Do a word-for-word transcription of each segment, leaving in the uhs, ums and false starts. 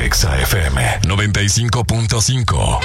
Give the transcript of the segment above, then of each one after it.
Exa F M noventa y cinco punto cinco.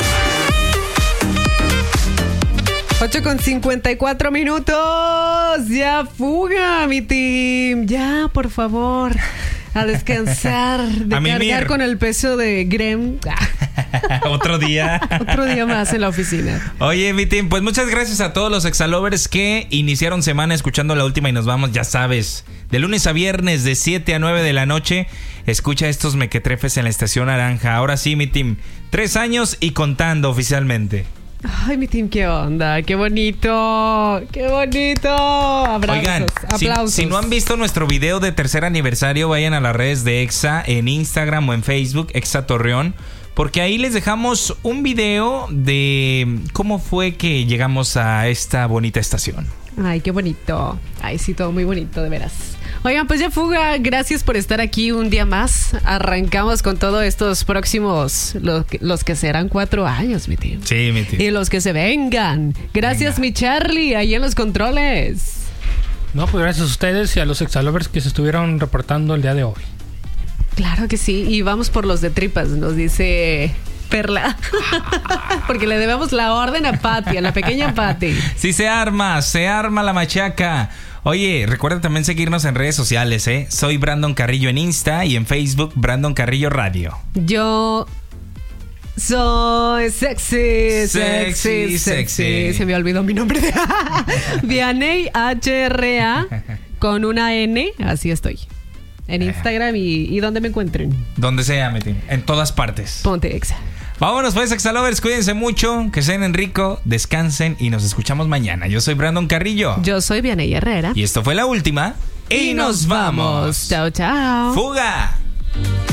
ocho con cincuenta y cuatro minutos. Ya fuga, mi team. Ya, por favor. A descansar, de a cargar mimir. con el peso de Grem. Otro día. Otro día más en la oficina. Oye, mi team, pues muchas gracias a todos los exalovers que iniciaron semana escuchando la última y nos vamos, ya sabes, de lunes a viernes de siete a nueve de la noche. Escucha estos mequetrefes en la Estación Naranja. Ahora sí, mi team, tres años y contando oficialmente. Ay, mi team, qué onda, qué bonito, qué bonito. Abrazos, Oigan, aplausos. Si, si no han visto nuestro video de tercer aniversario, vayan a las redes de Exa en Instagram o en Facebook, Exa Torreón, porque ahí les dejamos un video de cómo fue que llegamos a esta bonita estación. Ay, qué bonito. Ay, sí, todo muy bonito, de veras. Oigan, pues ya fuga, gracias por estar aquí un día más. Arrancamos con todos estos próximos, los, los que serán cuatro años, mi tío. Sí, mi tío. Y los que se vengan. Gracias, Venga. mi Charlie, ahí en los controles. No, pues gracias a ustedes y a los exalovers que se estuvieron reportando el día de hoy. Claro que sí, y vamos por los de tripas, nos dice Perla. Porque le debemos la orden a Pati, a la pequeña Pati. Sí, se arma, se arma la machaca. Oye, recuerda también seguirnos en redes sociales, ¿eh? Soy Brandon Carrillo en Insta y en Facebook Brandon Carrillo Radio. Yo soy sexy, sexy, sexy. sexy. Se me olvidó mi nombre. Vianey H R A con una N, así estoy. En Instagram y, y donde me encuentren. Donde sea, Metín. En todas partes. Ponte Exa. Vámonos pues, Exalovers, cuídense mucho, que sean rico, descansen y nos escuchamos mañana. Yo soy Brandon Carrillo. Yo soy Vianey Herrera. Y esto fue la última. Y, y nos vamos. Chao, chao. ¡Fuga!